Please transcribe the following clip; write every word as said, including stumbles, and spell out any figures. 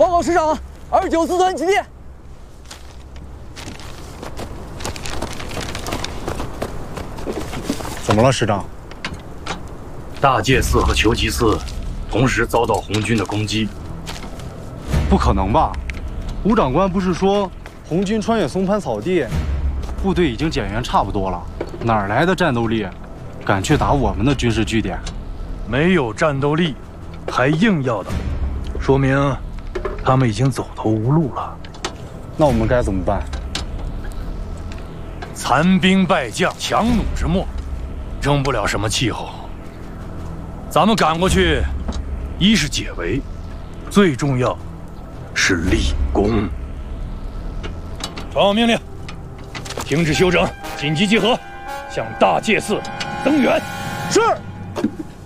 报告师长，二九四团起列。 怎么了，师长？ 大戒寺和求吉寺同时遭到红军的攻击。 不可能吧？吴长官不是说红军穿越松潘草地，部队已经减员差不多了，哪来的战斗力，敢去打我们的军事据点？ 没有战斗力，还硬要打，说明他们已经走投无路了。 那我们该怎么办？ 残兵败将，强弩之末，争不了什么气候。咱们赶过去，一是解围，最重要是立功。传我命令，停止休整，紧急集合，向大戒寺增援。 是。